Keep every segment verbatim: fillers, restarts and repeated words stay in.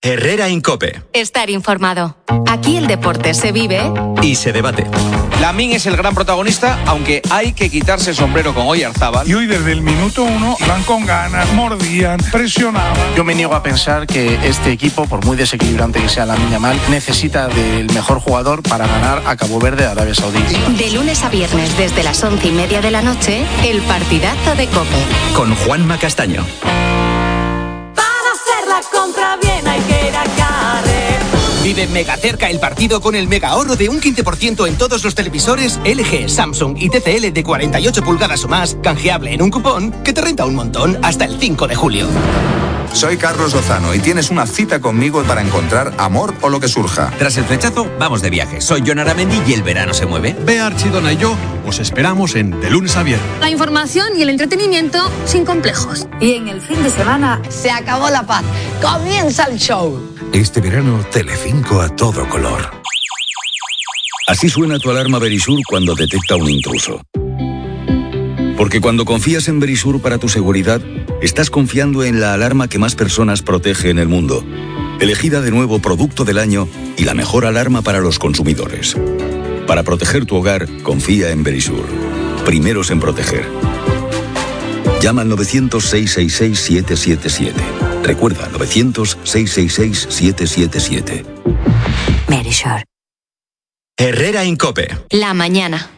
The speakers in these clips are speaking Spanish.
Herrera Incope. Estar informado. Aquí el deporte se vive y se debate. Lamín es el gran protagonista, aunque hay que quitarse el sombrero con Oyarzábal. Y hoy desde el minuto uno iban con ganas, mordían, presionaban. Yo me niego a pensar que este equipo, por muy desequilibrante que sea Lamine Yamal, necesita del mejor jugador para ganar a Cabo Verde, Arabia Saudí. De lunes a viernes desde las once y media de la noche, el partidazo de COPE. Con Juanma Castaño. Para hacer la compra bien hay que ir a Carrefour. Vive mega cerca el partido con el mega ahorro de un quince por ciento en todos los televisores L G, Samsung y T C L de cuarenta y ocho pulgadas o más, canjeable en un cupón que te renta un montón hasta el cinco de julio. Soy Carlos Lozano y tienes una cita conmigo para encontrar amor o lo que surja. Tras el flechazo, vamos de viaje. Soy Jon Aramendi y el verano se mueve. Bea Archidona y yo os esperamos en De Lunes a Viernes. La información y el entretenimiento sin complejos. Y en el fin de semana se acabó la paz. Comienza el show. Este verano, Telecinco a todo color. Así suena tu alarma Verisur cuando detecta un intruso. Porque cuando confías en Verisur para tu seguridad, estás confiando en la alarma que más personas protege en el mundo. Elegida de nuevo Producto del Año y la mejor alarma para los consumidores. Para proteger tu hogar, confía en Verisur. Primeros en proteger. Llama al novecientos, seiscientos sesenta y seis, siete siete siete. Recuerda, novecientos, seiscientos sesenta y seis, siete siete siete. Verisur. Herrera Incope. La mañana.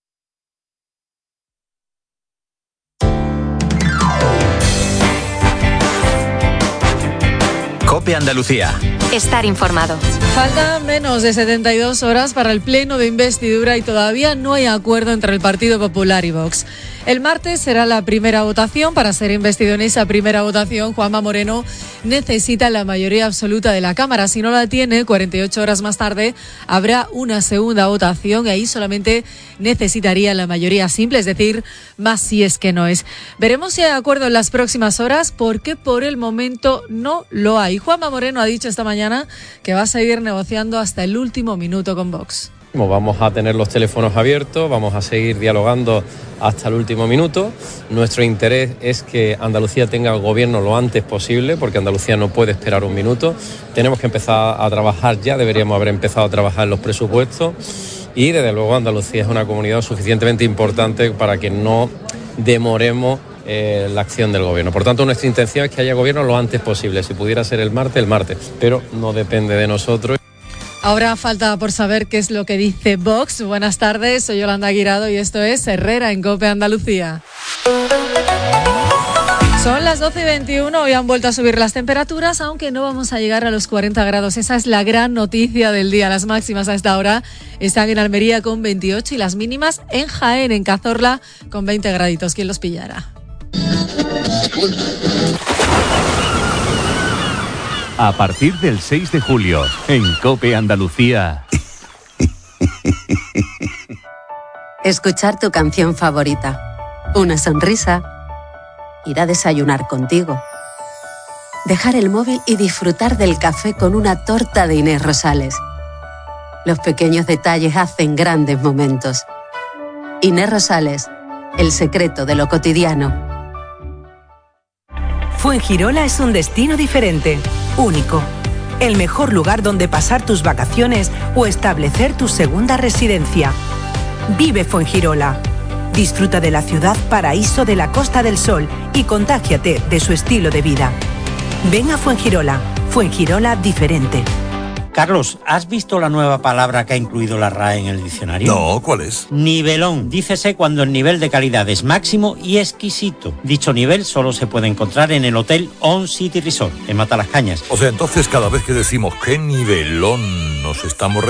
COPE Andalucía. Estar informado. Faltan menos de setenta y dos horas para el pleno de investidura y todavía no hay acuerdo entre el Partido Popular y Vox. El martes será la primera votación. Para ser investido en esa primera votación, Juanma Moreno necesita la mayoría absoluta de la Cámara. Si no la tiene, cuarenta y ocho horas más tarde habrá una segunda votación y ahí solamente necesitaría la mayoría simple, es decir, más si es que no es. Veremos si hay acuerdo en las próximas horas, porque por el momento no lo hay. Juanma Moreno ha dicho esta mañana que va a seguir negociando hasta el último minuto con Vox. Vamos a tener los teléfonos abiertos, vamos a seguir dialogando hasta el último minuto. Nuestro interés es que Andalucía tenga el gobierno lo antes posible, porque Andalucía no puede esperar un minuto. Tenemos que empezar a trabajar ya, deberíamos haber empezado a trabajar en los presupuestos y desde luego Andalucía es una comunidad suficientemente importante para que no demoremos eh, la acción del gobierno. Por tanto, nuestra intención es que haya gobierno lo antes posible. Si pudiera ser el martes, el martes, pero no depende de nosotros. Ahora falta por saber qué es lo que dice Vox. Buenas tardes, soy Yolanda Guirado y esto es Herrera en COPE Andalucía. Son las doce y veintiuno, hoy han vuelto a subir las temperaturas, aunque no vamos a llegar a los cuarenta grados. Esa es la gran noticia del día. Las máximas a esta hora están en Almería con veintiocho y las mínimas en Jaén, en Cazorla, con veinte graditos. ¿Quién los pillará? A partir del seis de julio, en COPE Andalucía. Escuchar tu canción favorita, una sonrisa, ir a desayunar contigo, dejar el móvil y disfrutar del café con una torta de Inés Rosales. Los pequeños detalles hacen grandes momentos. Inés Rosales, el secreto de lo cotidiano. Fuengirola es un destino diferente, único. El mejor lugar donde pasar tus vacaciones o establecer tu segunda residencia. Vive Fuengirola. Disfruta de la ciudad paraíso de la Costa del Sol y contágiate de su estilo de vida. Ven a Fuengirola. Fuengirola diferente. Carlos, ¿has visto la nueva palabra que ha incluido la R A E en el diccionario? No, ¿cuál es? Nivelón. Dícese cuando el nivel de calidad es máximo y exquisito. Dicho nivel solo se puede encontrar en el Hotel On City Resort, en Matalascañas. O sea, entonces cada vez que decimos qué nivelón nos estamos